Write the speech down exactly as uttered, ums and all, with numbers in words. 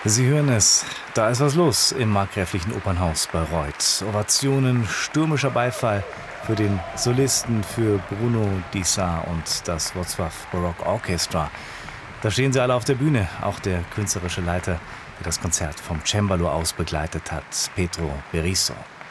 Sie hören es, da ist was los im Markgräflichen Opernhaus Bayreuth. Ovationen, stürmischer Beifall für den Solisten, für Bruno Dissart und das Wrocław Baroque Orchestra. Da stehen sie alle auf der Bühne, auch der künstlerische Leiter, der das Konzert vom Cembalo aus begleitet hat, Petro Berisso.